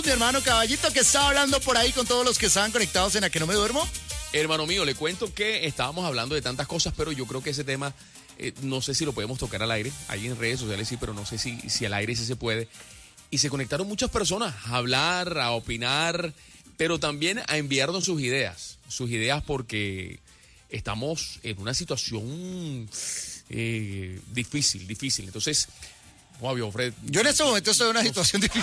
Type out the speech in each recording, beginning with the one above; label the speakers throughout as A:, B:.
A: mi hermano Caballito, que estaba hablando por ahí con todos los que estaban conectados en A Que No Me Duermo?
B: Hermano mío, le cuento que estábamos hablando de tantas cosas, pero yo creo que ese tema, no sé si lo podemos tocar al aire. Ahí en redes sociales sí, pero no sé si al aire sí se puede. Y se conectaron muchas personas a hablar, a opinar, pero también a enviarnos sus ideas. Sus ideas porque estamos en una situación difícil. Entonces, obvio, Fred.
A: Yo en este momento estoy en una situación difícil.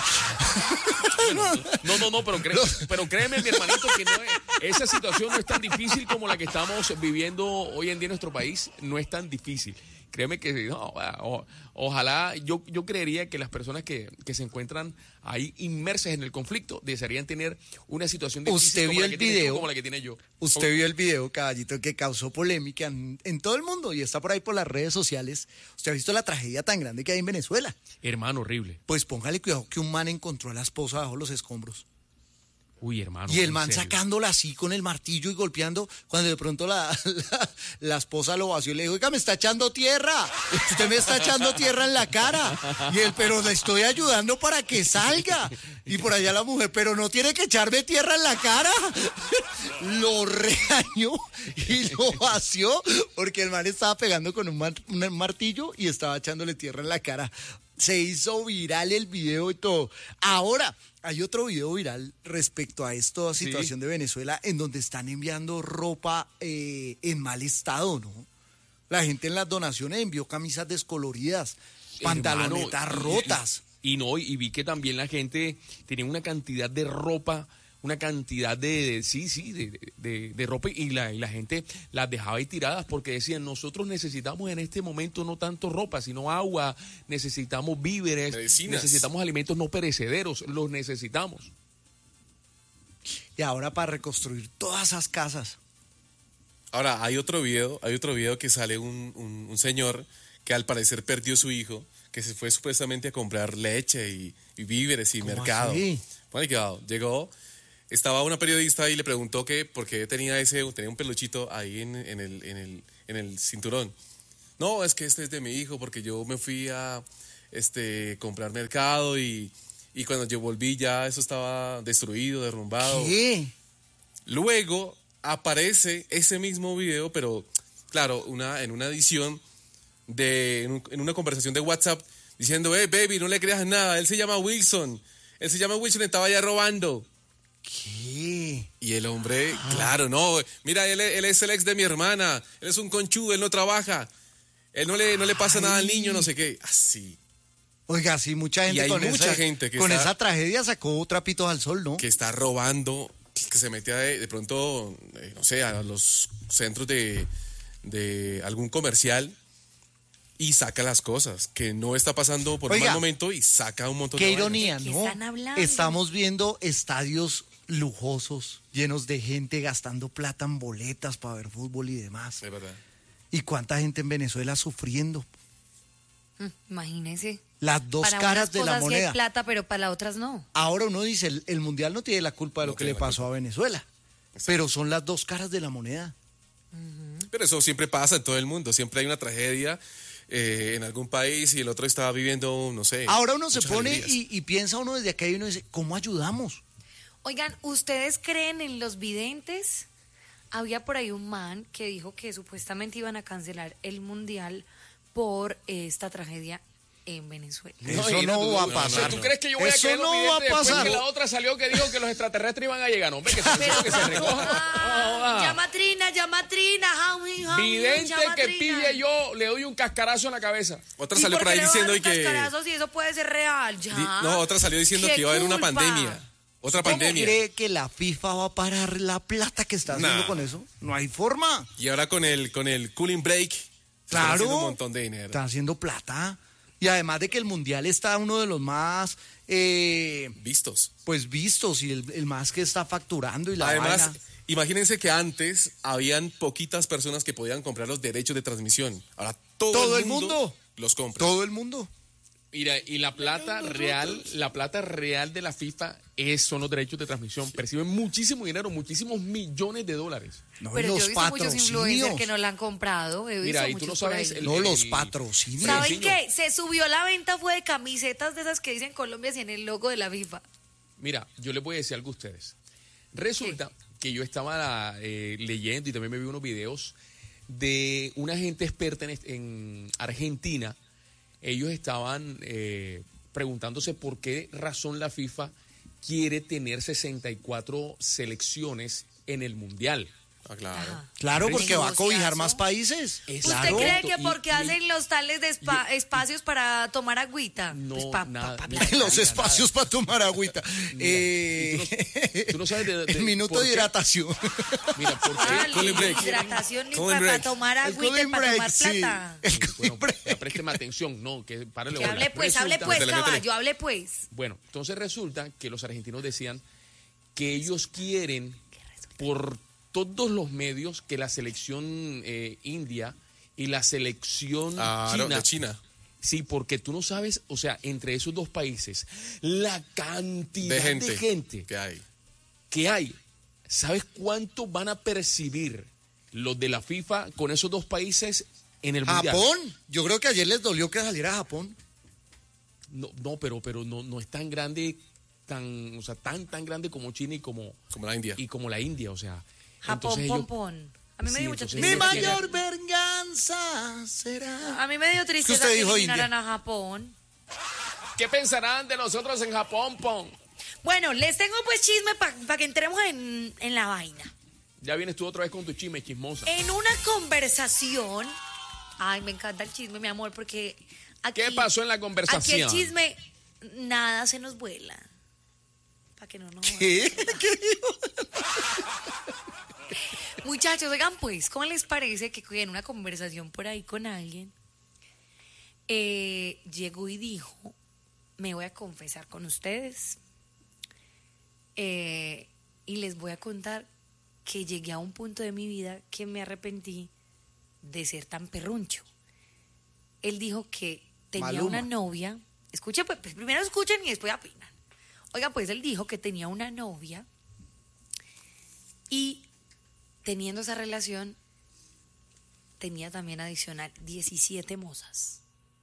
B: No, pero créeme, mi hermanito, que esa situación no es tan difícil como la que estamos viviendo hoy en día en nuestro país. No es tan difícil. Créeme que no, ojalá, yo creería que las personas que se encuentran ahí inmersas en el conflicto desearían tener una situación difícil.
A: ¿Usted vio el video?
B: Como la que tiene yo.
A: Usted vio el video, Caballito, que causó polémica en todo el mundo y está por ahí por las redes sociales. ¿Usted ha visto la tragedia tan grande que hay en Venezuela?
B: Hermano, horrible.
A: Pues póngale cuidado que un man encontró a la esposa bajo los escombros.
B: Uy, hermano.
A: Y el man sacándola así con el martillo y golpeando, cuando de pronto la esposa lo vació y le dijo, oiga, me está echando tierra, usted me está echando tierra en la cara. Y él, pero le estoy ayudando para que salga. Y por allá la mujer, pero no tiene que echarme tierra en la cara. Lo regañó y lo vació porque el man estaba pegando con un martillo y estaba echándole tierra en la cara. Se hizo viral el video y todo. Ahora, hay otro video viral respecto a esta situación de Venezuela en donde están enviando ropa en mal estado, ¿no? La gente en las donaciones envió camisas descoloridas, pantalonetas rotas.
B: Y vi que también la gente tenía una cantidad de ropa, una cantidad de ropa y la gente las dejaba ahí tiradas porque decían, nosotros necesitamos en este momento no tanto ropa, sino agua, necesitamos víveres,
C: medicinas,
B: necesitamos alimentos no perecederos, los necesitamos.
A: Y ahora para reconstruir todas esas casas.
C: Ahora, hay otro video que sale un señor que al parecer perdió su hijo, que se fue supuestamente a comprar leche y víveres y mercado.
A: Así?
C: Bueno, cuidado, llegó. Estaba una periodista y le preguntó que por qué tenía un peluchito ahí en el cinturón. No, es que este es de mi hijo porque yo me fui a comprar mercado y cuando yo volví ya eso estaba destruido, derrumbado.
A: ¿Qué?
C: Luego aparece ese mismo video, pero claro, en una edición en una conversación de WhatsApp diciendo, baby, no le creas nada, él se llama Wilson, estaba ya robando.
A: ¿Qué?
C: Y el hombre, claro, no, mira, él es el ex de mi hermana, él es un conchudo, él no trabaja, él no le pasa nada al niño, no sé qué, así.
A: Oiga, sí, mucha gente
C: Y hay mucha gente que
A: esa tragedia sacó trapitos al sol, ¿no?
C: Que está robando, que se mete de pronto, no sé, a los centros de algún comercial y saca las cosas, que no está pasando por un mal momento y saca un montón de vainas.
A: Qué ironía,
D: ¿De qué
A: ¿no?
D: están hablando?
A: Estamos viendo estadios lujosos, llenos de gente gastando plata en boletas para ver fútbol y demás.
C: Es verdad.
A: ¿Y cuánta gente en Venezuela sufriendo?
D: Imagínese.
A: Las dos
D: Para
A: caras
D: unas
A: de la
D: cosas sí hay
A: moneda.
D: plata, pero para las otras no.
A: Ahora uno dice, el Mundial no tiene la culpa de lo
C: No
A: que le
C: tiene la
A: pasó a Venezuela, pero son las dos caras de la moneda.
C: Pero eso siempre pasa en todo el mundo, siempre hay una tragedia en algún país y el otro está viviendo, no sé.
A: Ahora uno se
C: muchas
A: pone
C: alegrías.
A: y piensa uno desde acá y uno dice, ¿cómo ayudamos?
D: Oigan, ¿ustedes creen en los videntes? Había por ahí un man que dijo que supuestamente iban a cancelar el Mundial por esta tragedia en Venezuela.
A: Eso no va a pasar.
B: ¿Tú crees que yo voy a
A: Eso
B: creer
A: no
B: los
A: va a
B: videntes después
A: pasar.
B: que la otra salió que dijo que los extraterrestres iban a llegar? No, hombre, que se recoja.
D: Llama a Trina,
B: Vidente que pille yo, le doy un cascarazo en la cabeza.
C: Otra salió por ahí diciendo y que...
D: Si eso puede ser real, ya.
C: No, otra salió diciendo
D: ¡Qué
C: que iba a haber una
D: culpa!
C: pandemia. Otra
A: ¿Cómo
C: pandemia.
A: cree que la FIFA va a parar la plata que está haciendo
C: Nah.
A: con eso? No hay forma.
C: Y ahora con el cooling break, están
A: Claro.
C: haciendo un montón de dinero.
A: Está haciendo plata. Y además de que el Mundial está uno de los más
C: Vistos.
A: pues vistos y el más que está facturando y la
C: Además,
A: vaina.
C: imagínense que antes habían poquitas personas que podían comprar los derechos de transmisión. Ahora
A: Todo el mundo
C: los compra.
A: Todo el mundo.
B: Mira, y la plata real de la FIFA son los derechos de transmisión. Perciben muchísimo dinero, muchísimos millones de dólares.
A: No, y
D: Pero yo
A: los
D: he visto muchos influencers
A: patrocinios.
D: que no la han comprado. He
B: Mira,
D: visto
B: y tú no
D: muchos por
B: sabes
D: ahí.
A: No, los patrocinios.
D: ¿Saben qué? Se subió la venta fue de camisetas de esas que dicen Colombia y en el logo de la FIFA.
B: Mira, yo les voy a decir algo a ustedes. Resulta que yo estaba leyendo y también me vi unos videos de una gente experta en Argentina. Ellos estaban preguntándose por qué razón la FIFA quiere tener 64 selecciones en el Mundial.
C: Ah, claro.
D: Ajá.
A: Claro, porque va a cobijar
D: Negociazo.
A: más países.
B: Es
D: ¿Usted
B: claro.
D: cree que
B: Y-
D: porque
B: y-
D: hacen los tales de espacios para tomar agüita?
B: No,
D: Pues
B: nada.
A: Los espacios para tomar agüita.
B: Y tú no sabes de
A: el minuto
B: por
A: de
B: qué.
A: hidratación.
B: Mira, ¿por
D: Ah,
B: qué?
C: Cooling break.
D: hidratación ni
C: Cooling
D: para
C: break.
D: tomar
A: El
D: agüita y
A: cooling
D: para
A: break,
D: tomar
A: sí.
D: plata.
A: El
B: Bueno,
A: cooling break.
B: ya présteme atención. No, que párale
D: Que
B: bola.
D: hable pues,
B: Resulta-
C: Métele, métele.
D: caballo, hable pues.
B: Bueno, entonces resulta que los argentinos decían que ellos quieren por todos los medios que la selección india y la selección
C: Claro, de China.
B: Sí, porque tú no sabes, o sea, entre esos dos países, la cantidad
C: De gente.
B: de
C: que hay.
B: que hay. ¿Sabes cuánto van a percibir los de la FIFA con esos dos países en el Mundial?
A: Japón. Yo creo que ayer les dolió que saliera Japón.
B: No, pero no es tan grande, o sea, tan grande como China
C: Como la India.
B: y como la India, o sea.
D: Japón,
B: entonces ellos-
D: pompón. A mí me
B: Sí,
D: dio mucha
B: entonces
A: Mi
B: ellos
D: tristeza.
A: mayor venganza será.
D: A mí me dio tristeza
A: usted
D: que
A: dijo
D: eliminaran
A: India.
D: a Japón.
B: ¿Qué pensarán de nosotros en Japón, Pon?
D: Bueno, les tengo pues chisme para que entremos en la vaina.
B: Ya vienes tú otra vez con tu chisme chismosa.
D: En una conversación, ay, me encanta el chisme, mi amor, porque aquí,
B: ¿Qué pasó en la conversación?
D: Aquí el chisme, nada se nos vuela. Para que no nos
A: ¿Qué?
D: Muchachos, oigan pues, ¿cómo les parece que en una conversación por ahí con alguien llegó y dijo, me voy a confesar con ustedes y les voy a contar que llegué a un punto de mi vida que me arrepentí de ser tan perruncho? Él dijo que tenía
A: Maluma.
D: una novia, escuchen, pues primero escuchen y después opinan. Oigan, pues él dijo que tenía una novia y teniendo esa relación, tenía también adicional 17 mozas.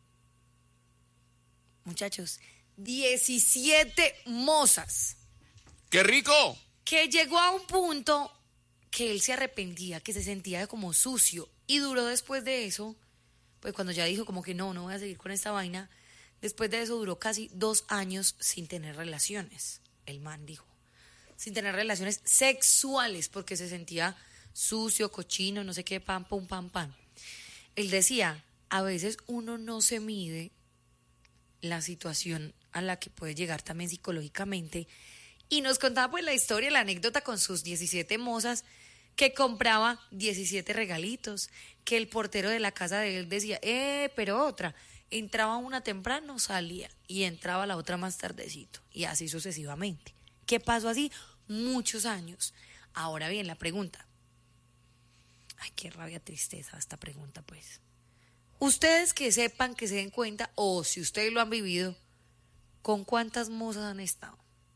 D: Muchachos, 17 mozas.
B: ¡Qué rico!
D: Que llegó a un punto que él se arrepentía, que se sentía como sucio. Y duró después de eso, pues cuando ya dijo como que no voy a seguir con esta vaina, después de eso duró casi 2 años sin tener relaciones. El man dijo, sin tener relaciones sexuales, porque se sentía sucio, cochino, no sé qué, pam, pum, pam, pam. Él decía, a veces uno no se mide la situación a la que puede llegar también psicológicamente. Y nos contaba pues la historia, la anécdota con sus 17 mozas, que compraba 17 regalitos, que el portero de la casa de él decía, pero otra. Entraba una temprano, salía, y entraba la otra más tardecito, y así sucesivamente. ¿Qué pasó así? Muchos años. Ahora bien, la pregunta. Ay, qué rabia, tristeza esta pregunta, pues. Ustedes que sepan, que se den cuenta, o si ustedes lo han vivido, ¿con cuántas mozas han estado?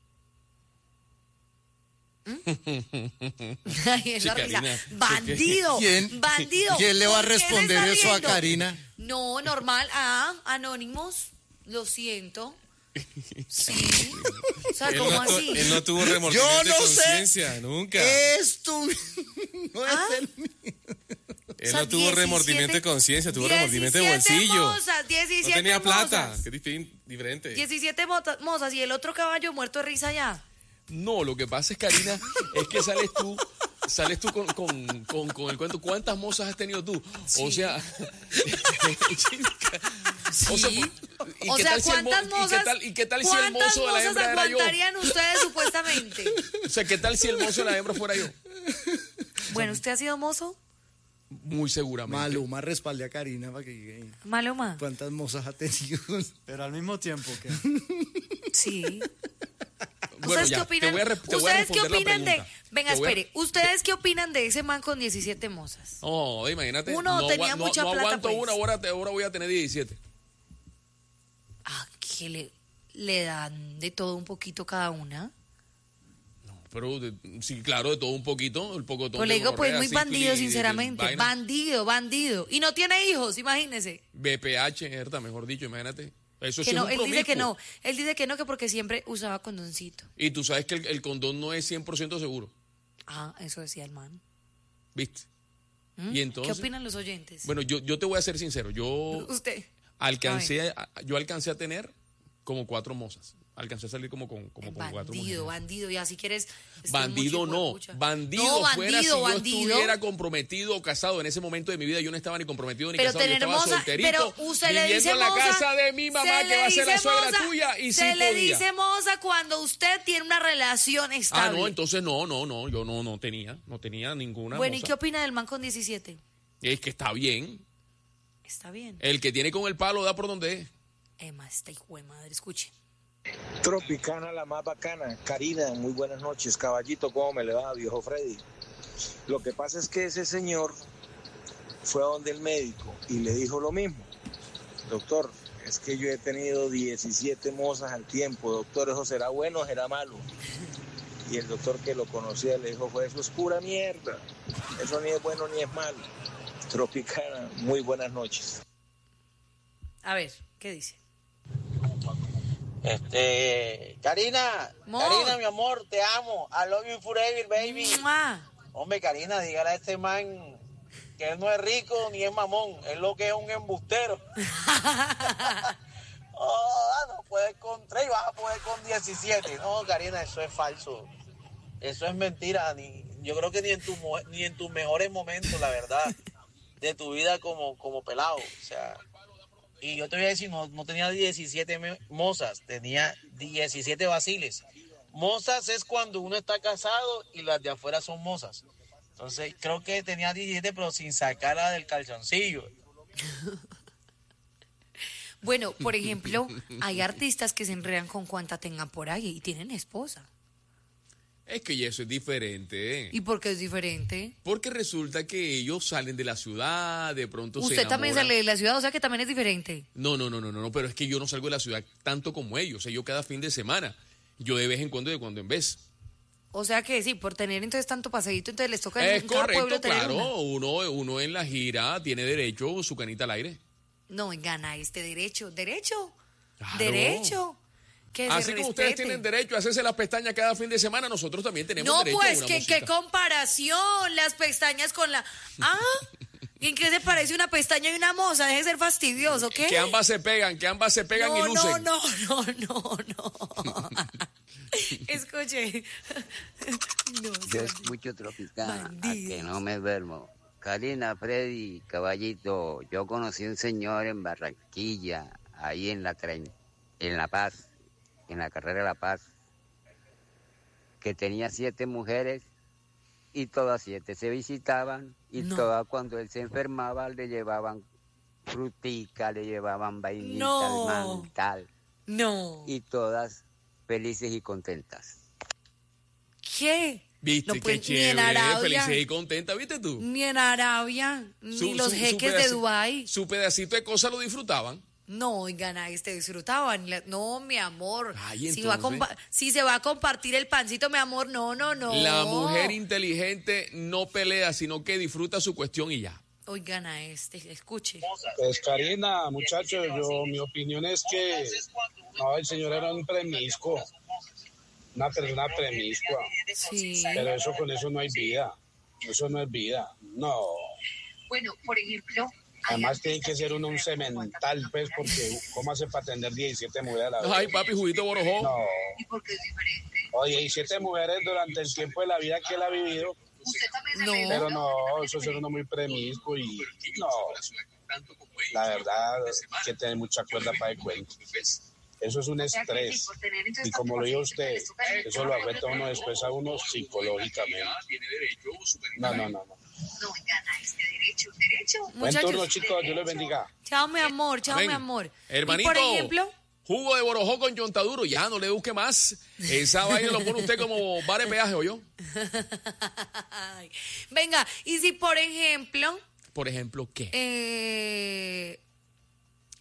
D: Ay, esa
B: Sí,
D: risa.
B: Karina.
D: Bandido,
A: ¿Quién?
D: bandido.
A: ¿Quién le va a
D: ¿Por qué
A: responder
D: está
A: eso a
D: riendo?
A: Karina?
D: No, normal. Anónimos, lo siento. Sí. O sea,
C: Él
D: ¿cómo
C: no,
D: así?
C: él no tuvo remordimiento
A: Yo no
C: de
A: sé.
C: conciencia, nunca.
A: Esto no es
D: Ah.
A: el mío.
C: Él
D: O sea,
C: no tuvo remordimiento de conciencia, tuvo remordimiento de
D: 17
C: bolsillo.
D: mozas, 17
C: No tenía plata,
D: mozas.
C: que es diferente.
D: 17 mozas y el otro caballo muerto de risa ya.
B: No, lo que pasa es, Karina, es que sales tú con el cuento. ¿Cuántas mozas has tenido tú? O sea, o sea, ¿y
D: O
B: qué
D: sea,
B: tal si el mo-
D: ¿cuántas mozas?
B: ¿y qué tal si el
D: ¿Cuántas
B: mozo de la
D: mozas
B: hembra era yo?
D: aguantarían ustedes supuestamente?
B: O sea, ¿qué tal si el mozo de la hembra fuera yo?
D: Bueno, ¿usted ha sido mozo?
B: Muy seguramente.
A: Maluma respalde a Karina para que
D: Maloma.
A: cuántas mozas ha tenido.
E: Pero al mismo tiempo que...
D: Sí.
B: Bueno,
D: ¿Ustedes
B: ya,
D: qué opinan?
B: te voy a
D: ¿Ustedes qué
B: responder la
D: opinan de?
B: pregunta.
D: Venga,
B: Te voy a-
D: espere. ¿Ustedes qué opinan de ese man con 17 mozas?
B: Oh, imagínate.
D: Uno tenía mucha
B: no
D: plata,
B: aguanto
D: pues.
B: una, ahora voy a tener 17.
D: Ah, que le dan de todo un poquito cada una.
B: Pero sí, claro, de todo un poquito, el poco todo.
D: Pues le digo, pues muy bandido, sinceramente.
B: Vaina.
D: Bandido. Y no tiene hijos, imagínese.
B: BPH, Herta, mejor dicho, imagínate. Eso sí
D: Que
B: es
D: no,
B: un
D: él dice que
B: promiscuo.
D: no. Él dice que no, que porque siempre usaba condoncito.
B: Y tú sabes que el condón no es 100% seguro,
D: Ah, eso decía el man.
B: ¿viste?
D: ¿Mm?
B: Y entonces,
D: ¿Qué opinan los oyentes?
B: bueno, yo te voy a ser sincero,
D: Usted.
B: yo alcancé a tener como 4 mozas. Alcancé a salir como con 4
D: Bandido,
B: mujeres.
D: bandido, ya si quieres.
B: Bandido no, bandido
D: No,
B: fuera si yo
D: bandido.
B: estuviera comprometido o casado. En ese momento de mi vida yo no estaba ni comprometido ni
D: Pero
B: casado, yo
D: tener
B: estaba
D: moza,
B: solterito,
D: pero usted le
B: viviendo
D: dice
B: en la
D: moza,
B: casa de mi mamá
D: se
B: que
D: le
B: va a ser la
D: dice
B: suegra
D: moza,
B: tuya y sí
D: se le
B: podía.
D: dice moza cuando usted tiene una relación
B: Ah,
D: estable.
B: no, entonces no, yo no tenía ninguna
D: Bueno, ¿y
B: moza.
D: qué opina del man con 17?
B: Es que está bien,
D: Está bien.
B: el que tiene con el palo da por donde es.
D: Emma, esta hijo de madre, escuche.
F: Tropicana, la más bacana. Karina, muy buenas noches. Caballito, ¿cómo me le va, viejo Freddy? Lo que pasa es que ese señor fue a donde el médico y le dijo lo mismo. Doctor, es que yo he tenido 17 mozas al tiempo. Doctor, ¿eso será bueno o será malo? Y el doctor que lo conocía le dijo, eso es pura mierda. Eso ni es bueno ni es malo. Tropicana, muy buenas noches.
D: A ver, ¿qué dice?
G: Karina,
D: Amor.
G: Karina, mi amor, te amo. I love you forever, baby.
D: ¡Mua!
G: Hombre, Karina, dígale a este man que él no es rico ni es mamón. Él lo que es un embustero. No puedes con 3 y vas a poder con 17. No, Karina, eso es falso. Eso es mentira. Yo creo que ni en tus mejores momentos, la verdad, de tu vida como pelado. O sea, y yo te voy a decir, no tenía 17 mozas, tenía 17 vaciles. Mozas es cuando uno está casado y las de afuera son mozas. Entonces, creo que tenía 17, pero sin sacarla del calzoncillo.
D: Bueno, por ejemplo, hay artistas que se enredan con cuanta tengan por ahí y tienen esposa.
B: Es que ya eso es diferente, ¿eh?
D: ¿Y por qué es diferente?
B: Porque resulta que ellos salen de la ciudad, de pronto se
D: Usted también
B: enamoran.
D: sale de la ciudad, o sea que también es diferente.
B: No, pero es que yo no salgo de la ciudad tanto como ellos. O sea, yo cada fin de semana, yo de vez en cuando, de cuando en vez.
D: O sea que sí, por tener entonces tanto paseíto, entonces les toca
B: Es
D: en cada
B: correcto,
D: pueblo tener
B: claro.
D: una.
B: Uno en la gira tiene derecho su canita al aire.
D: No, gana este derecho. ¿Derecho?
B: Claro.
D: ¿Derecho? Que
B: Así
D: se
B: como ustedes
D: respete.
B: tienen derecho a hacerse las pestañas cada fin de semana, nosotros también tenemos
D: No,
B: derecho a
D: pues,
B: una
D: ¿qué
B: mosita.
D: comparación? Las pestañas con la... ¿Ah? ¿Y en qué se parece una pestaña y una moza? Deje de ser fastidioso, ¿qué?
B: Que ambas se pegan
D: no,
B: y lucen.
D: No. Escuche. No,
H: Yo escucho Tropicana, a
D: Bandidos.
H: que no me duermo. Karina, Freddy, Caballito, yo conocí un señor en Barranquilla, ahí en La Paz, en la carrera La Paz, que tenía 7 mujeres y todas 7 se visitaban y
D: No.
H: todas cuando él se enfermaba le llevaban frutica, le llevaban vainita,
D: No.
H: mantal
D: No.
H: y todas felices y contentas.
D: ¿Qué?
B: Viste,
D: No,
B: qué
D: pues,
B: chévere,
D: ni en Arabia,
B: feliz y contenta, ¿viste tú?
D: ni en Arabia, ni
B: Su-
D: los
B: su- su
D: jeques de
B: pedaci-
D: Dubái.
B: Su pedacito de cosas lo disfrutaban.
D: No, oigan, ahí te disfrutaban. No, mi amor.
B: Ay,
D: si,
B: entonces.
D: si se va a compartir el pancito, mi amor, no.
B: La mujer inteligente no pelea, sino que disfruta su cuestión y ya.
D: Oigan a este, escuche.
I: Pues Karina, muchachos, mi opinión es que no, el señor era un premiscuo, una persona premiscua,
D: Sí.
I: pero con eso no hay vida, eso no es vida, no.
J: Bueno, por ejemplo,
I: Además tiene que ser uno un cemental, pues, porque ¿cómo hace para atender 17 mujeres a la vez?
B: Ay, papi, juguito borojó.
I: No,
J: y porque es diferente.
I: oye, 17 mujeres durante el tiempo de la vida que él ha vivido,
J: Usted también se
D: No.
J: le
I: pero no, eso es ser uno muy premiscuo y no, la verdad, hay que tener mucha cuerda para el cuento. Eso es un estrés. Y como lo dijo usted, eso lo afecta a uno después a uno psicológicamente. No.
J: No gana este derecho.
I: Buen
D: Muchachos,
I: turno, chicos. Dios les bendiga.
D: chao, mi amor,
B: Amén.
D: mi amor.
B: Hermanito,
D: Y por ejemplo,
B: jugo de borojó con yontaduro, ya no le busque más. Esa vaina lo pone usted como bar de peaje, ¿oyó?
D: ay, venga, y si por ejemplo,
B: Por ejemplo, ¿qué?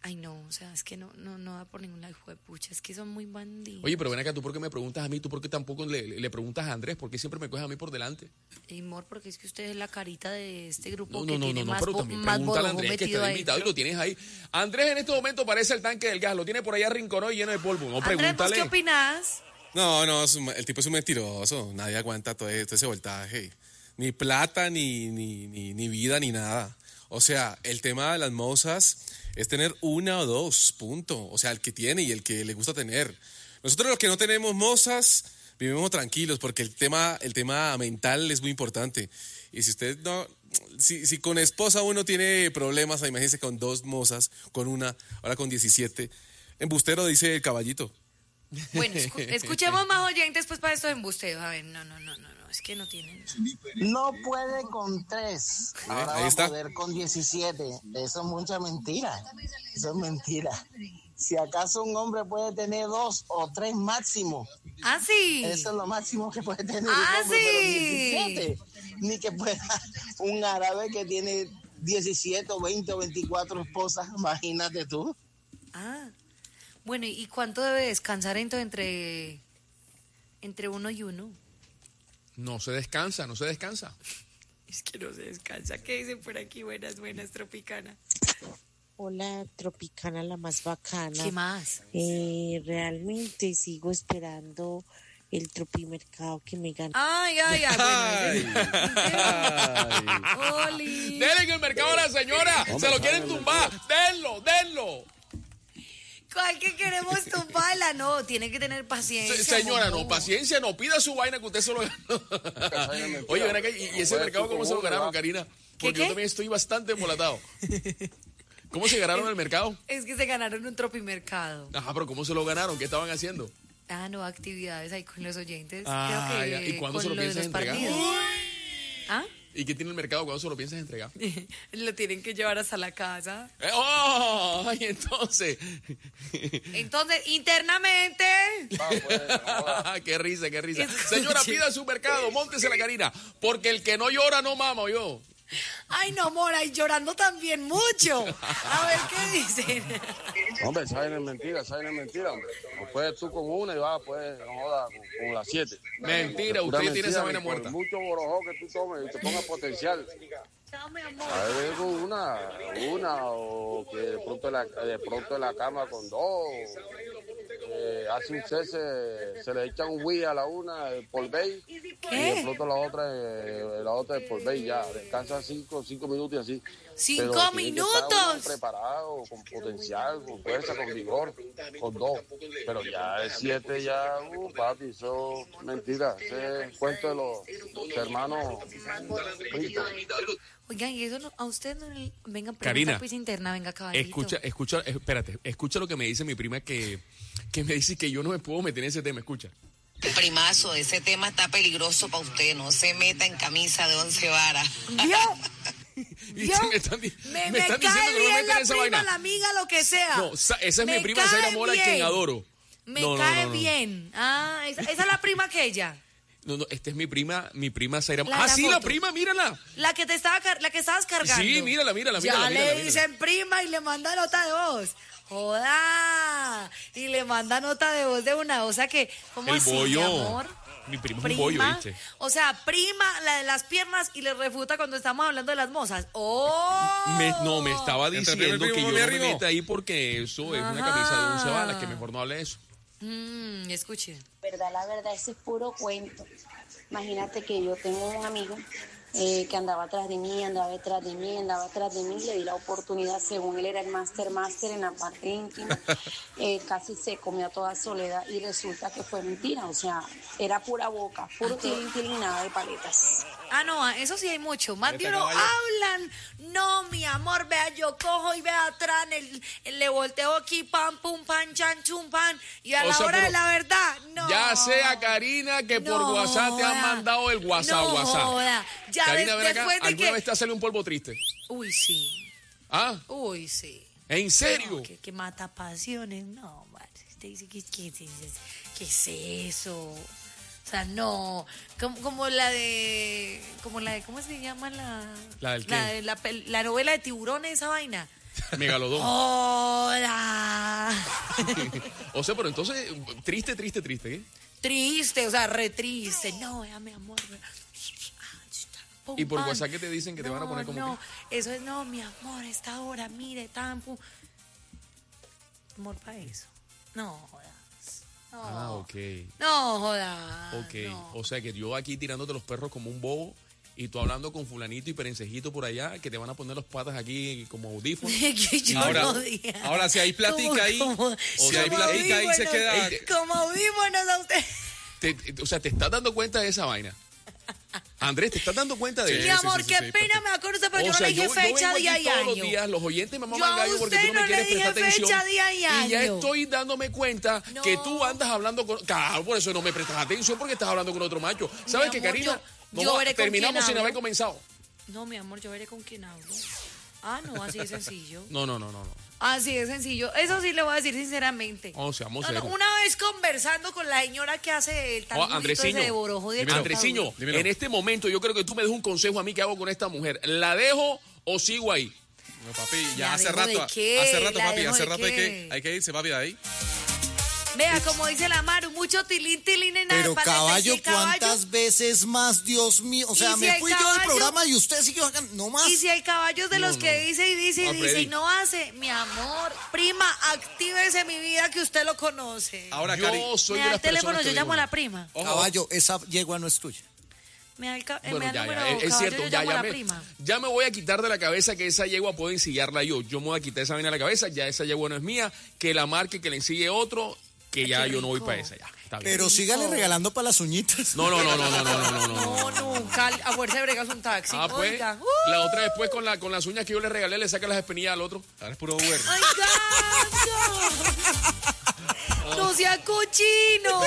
D: Ay, no, o sea, es que no da por ningún lado, hijo de pucha, es que son muy bandidos.
B: Oye, pero ven acá, ¿tú por qué me preguntas a mí? ¿Tú por qué tampoco le preguntas a Andrés? ¿Por qué siempre me coges a mí por delante?
D: Amor, porque es que usted es la carita de este grupo
B: No,
D: que tiene más,
B: pero también
D: más
B: pregúntale a
D: borojo
B: Andrés, que
D: metido
B: está
D: ahí.
B: invitado y lo tienes ahí. Andrés en este momento parece el tanque del gas, lo tiene por allá arrinconado y lleno de polvo. No,
D: Andrés, ¿vos
B: pregúntale.
D: qué opinás?
C: No, el tipo es un mentiroso. Nadie aguanta todo ese voltaje. Ni plata, ni vida, ni nada. O sea, el tema de las mozas es tener una o dos, punto. O sea, el que tiene y el que le gusta tener. Nosotros los que no tenemos mozas, vivimos tranquilos porque el tema mental es muy importante. Y si usted no... Si con esposa uno tiene problemas, imagínese con 2 mozas, con una, ahora con 17. Embustero, dice el caballito.
D: Bueno, escuchemos más oyentes pues para estos embusteos. A ver, no, es que no tienen.
K: No puede con 3. Ahora
C: ahí
K: va
C: está.
K: a poder con 17. Eso es mucha mentira. Eso es mentira. Si acaso un hombre puede tener 2 o 3 máximo.
D: Ah, sí.
K: Eso es lo máximo que puede tener
D: Ah,
K: un hombre,
D: sí.
K: pero 17. Ni que pueda un árabe que tiene 17 o 20 o 24 esposas. Imagínate tú.
D: Ah. Bueno, ¿y cuánto debe descansar entonces entre uno y uno?
B: No se descansa.
D: Es que no se descansa. ¿Qué dicen por aquí? Buenas, Tropicana.
L: Hola, Tropicana, la más bacana.
D: ¿Qué más?
L: Realmente sigo esperando el tropimercado que me ganó.
D: Ay, bueno. Oli.
B: Denle en el mercado a la señora. Se lo quieren tumbar. Denlo.
D: ¿Cuál que queremos tumbarla? No, tiene que tener paciencia.
B: Señora,
D: amor.
B: no, paciencia, no pida su vaina que usted se lo ganó. Oye, ven acá, ¿y ese mercado cómo se lo ganaron, Karina? Porque yo también estoy bastante embolatado. ¿Cómo se ganaron el mercado?
D: Es que se ganaron un tropimercado.
B: Ajá, pero ¿cómo se lo ganaron? ¿Qué estaban haciendo?
D: Ah, no, actividades ahí con los oyentes.
B: Ah,
D: Creo que
B: ya. ¿Y cuándo se lo
D: con de
B: piensas
D: los
B: entregar?
D: partidos. ¿Ah?
B: ¿Y qué tiene el mercado? ¿Cuándo se lo piensas entregar?
D: Lo tienen que llevar hasta la casa.
B: ¡Ay, entonces!
D: Entonces, internamente...
B: ¡Qué risa! Señora, pida su mercado, móntese la Karina, porque el que no llora no mama, yo.
D: Ay, no, Mora, y llorando también mucho. A ver, ¿qué dicen?
M: Hombre, esa vaina es mentira, hombre. No puedes tú con una y vas, pues, no jodas, con las 7.
B: Mentira, usted tiene esa vaina muerta.
M: Mucho borojó que tú tomes y te pongas potencial. A ver, con una o que de pronto en la cama con 2. Hace un cese, se le echan un Wii a la una por bay y de pronto la otra es por bay, ya descansa 5 minutos y así.
D: 5 minutos.
M: Preparado, con potencial, con fuerza, con vigor, con 2. Pero ya es 7, ya, papi, eso es mentira. Ese es cuento de los hermanos fritos.
D: Oigan, y eso no, a usted no le... Venga,
B: Karina,
D: pues interna, venga, caballito.
B: Escucha lo que me dice mi prima que me dice que yo no me puedo meter en ese tema, escucha.
N: Primazo, ese tema está peligroso para usted, no se meta en camisa de 11 varas.
D: ¿Vio?
B: Me están
D: Me
B: diciendo
D: cae
B: que no me
D: bien
B: metan en
D: la
B: esa
D: prima,
B: vaina.
D: la amiga, lo que sea.
B: No, esa es mi
D: Me
B: prima
D: cae
B: Zaira Mora,
D: bien.
B: quien adoro.
D: Me
B: No.
D: cae bien. Ah, esa es la prima que ella.
B: No, esta es mi prima Zaira Mora.
D: La
B: Ah, sí,
D: foto.
B: la prima, mírala.
D: La que estabas cargando.
B: Sí, mírala.
D: Ya le dicen prima y le manda nota de voz. Joda. Y le manda nota de voz de una. O sea que, ¿cómo
B: El
D: así,
B: bollo.
D: mi amor?
B: Mi prima es un bollo, ¿viste?
D: O sea, prima, la de las piernas y le refuta cuando estamos hablando de las mozas. ¡Oh!
B: Me estaba diciendo que yo no me meta ahí porque eso es una camisa de 11 balas, que mejor no hable de eso.
D: Escuche.
O: La verdad, ese es puro cuento. Imagínate que yo tengo un amigo que andaba atrás de mí, le di la oportunidad, según él era el máster en la parte íntima, casi se comió a toda Soledad y resulta que fue mentira, o sea, era pura boca, puro tilín, nada de paletas.
D: Ah, no, eso sí hay mucho. Más de uno hablan. No, mi amor, vea, yo cojo y vea atrás, le volteo aquí, pam, pum, pan, chan, chum, pan. Y a la hora de la verdad, no.
B: Ya sea, Karina, que por WhatsApp te han mandado el WhatsApp.
D: Joda. Ya
B: Karina, ven acá,
D: después de
B: ¿alguna
D: que...
B: vez te ha salido un polvo triste?
D: Uy, sí.
B: ¿Ah?
D: Uy, sí.
B: ¿En serio?
D: No, que mata pasiones. No, vale. Usted dice, ¿qué es eso? O sea, no, como la de, ¿cómo se llama
B: ¿La del qué?
D: la novela de Tiburones, esa vaina?
B: Megalodón.
D: Hola.
B: O sea, pero entonces, triste, ¿eh?
D: Triste, o sea, re triste. No, mi amor.
B: ¿Y por WhatsApp qué te dicen que te van a poner como
D: No,
B: que?
D: eso es, no, mi amor, esta hora, mire, tan... Amor para eso. No jodas. No.
B: Ah, ok.
D: No jodas.
B: Ok.
D: No.
B: O sea, que yo aquí tirándote los perros como un bobo y tú hablando con fulanito y perencejito por allá, que te van a poner los patas aquí como audífonos.
D: Que yo
C: Ahora,
D: no dije.
C: ahora si hay plática ahí, si hay plática ahí se queda...
D: Como audífonos a usted.
B: O sea, ¿te estás dando cuenta de esa vaina? Andrés, ¿te estás dando cuenta de
D: Mi
B: eso?
D: amor, qué pena me acuerdo, pero yo no le dije fecha, día y
B: todos
D: año.
B: los días, los oyentes me
D: Yo
B: maman
D: a
B: gallo porque
D: usted
B: tú no me
D: no le
B: quieres prestar
D: dije
B: atención.
D: fecha, día y
B: Y ya
D: año.
B: estoy dándome cuenta
D: No.
B: que tú andas hablando con... Claro, por eso no me prestas atención porque estás hablando con otro macho. ¿Sabes qué,
D: amor,
B: Karina?
D: yo veré con
B: terminamos
D: quién
B: sin
D: hablo.
B: haber comenzado.
D: No, mi amor, yo veré con quién hablo. Ah, no, así de sencillo.
B: No.
D: Así de sencillo. Eso sí le voy a decir sinceramente.
B: Vamos
D: No,
B: serios.
D: una vez conversando con la señora que hace el tangurito ese de Borojo de
B: Andresiño,
C: Dímelo.
B: en este momento yo creo que tú me des un consejo a mí que hago con esta mujer. ¿La dejo o sigo ahí?
C: No, papi, ya
D: ¿La
C: hace
D: dejo
C: rato,
D: de qué?
C: hace rato,
D: ¿La
C: papi,
D: dejo
C: hace
D: de
C: rato
D: qué?
C: hay que irse, papi, de ahí.
D: Vea, como dice la Maru, mucho tilín en la
A: Pero
D: paleta.
A: caballo,
D: ¿Y si el caballo?
A: ¿cuántas veces más, Dios mío? O sea,
D: ¿Y si
A: me
D: el
A: fui yo del
D: caballo?
A: programa y usted siguió acá, no más.
D: Y si el caballo es de los que dice y dice y
B: No,
D: dice
B: Freddy.
D: y no hace, mi amor, prima, actívese mi vida que usted lo conoce.
C: Ahora,
B: Yo
C: Cari,
B: soy
D: Me
B: de
D: da
B: las
D: el teléfono,
B: personas
D: yo
B: que
D: llamo a
B: digo,
D: la prima.
C: ojo,
A: Caballo, esa yegua no es tuya.
D: Me da el,
B: Bueno,
D: me da el
B: ya,
D: número,
B: es
D: caballo,
B: cierto,
D: yo
B: ya
D: llamo a la
B: me,
D: prima.
B: ya me voy a quitar de la cabeza que esa yegua puedo ensillarla yo. Yo me voy a quitar esa vaina de la cabeza, ya esa yegua no es mía, que la marque, que la ensille otro, que ya
D: Qué
B: yo no voy
D: rico.
B: para esa, ya. Está bien.
A: Pero sígale regalando para las uñitas.
B: No.
D: No, nunca, a fuerza de bregas un taxi.
B: Ah, pues,
D: Oiga.
B: la otra después con las uñas que yo le regalé, le saca las espinillas al otro.
C: ahora es puro Uber.
D: ¡Ay, gato! ¡No sea cochino!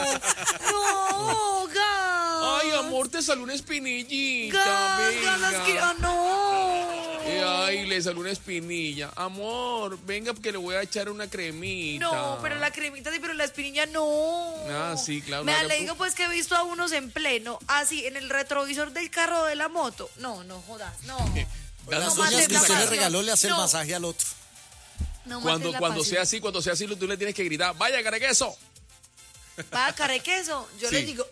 D: ¡No, gas!
B: Ay, amor, te salió una espinillita,
D: ¡Gas, que...
B: venga.
D: ¡Ah, no!
B: Ay, le salió una espinilla. Amor, venga que le voy a echar una cremita.
D: No, pero la cremita sí, pero la espinilla no.
B: Ah, sí, claro.
D: Me
B: no,
D: le digo pues que he visto a unos en pleno, así, en el retrovisor del carro de la moto. No jodas, no.
A: Las
D: No
A: uñas
D: mates
A: que
D: la
A: usted le
D: pasión.
A: regaló le hace el
D: No.
A: masaje al otro.
D: No
B: Cuando
D: mates la
B: sea
D: pasión.
B: así, tú le tienes que gritar, vaya carequeso.
D: Va, carequeso. Yo
B: Sí.
D: les digo,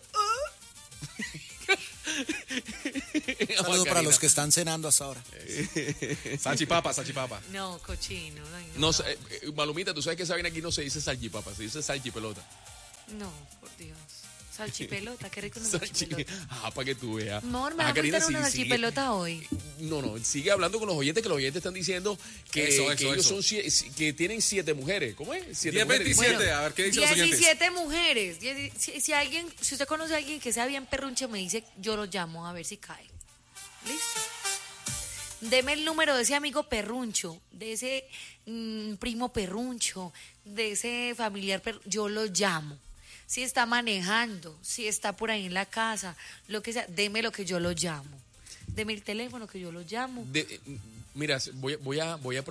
A: Un saludo para los que están cenando hasta ahora.
C: Salchipapa.
D: no, cochino. Ay,
B: No, sé, Malumita, tú sabes que esa vaina aquí no se dice salchipapa, se dice salchipelota.
D: No, por Dios. Salchipelota, qué rico una salchipelota.
B: Para que tú veas.
D: Amor, me va
B: Ah,
D: a
B: Karina,
D: gustar una
B: sí,
D: salchipelota hoy.
B: No, sigue hablando con los oyentes, que los oyentes están diciendo que,
C: Eso,
B: que ellos
C: eso.
B: son que tienen 7 mujeres. ¿Cómo es? 7
C: 10,
B: mujeres.
C: 27,
D: Bueno,
C: a ver qué dicen los oyentes.
D: 17 mujeres. Si usted conoce a alguien que sea bien perrunche, me dice, yo lo llamo a ver si cae. ¿Listo? Deme el número de ese amigo perruncho, de ese primo perruncho, de ese familiar yo lo llamo. Si está manejando, si está por ahí en la casa, lo que sea, deme lo que yo lo llamo. Deme el teléfono que yo lo llamo.
B: Mira, voy a